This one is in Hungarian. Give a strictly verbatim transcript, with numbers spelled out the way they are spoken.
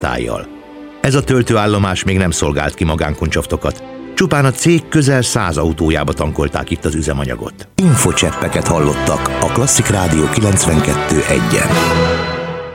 tájjal. Ez a töltőállomás még nem szolgált ki magánkuncsaftokat, csupán a cég közel száz autójába tankolták itt az üzemanyagot. Infocseppeket hallottak a Klasszik Rádió kilencvenkettő egyen.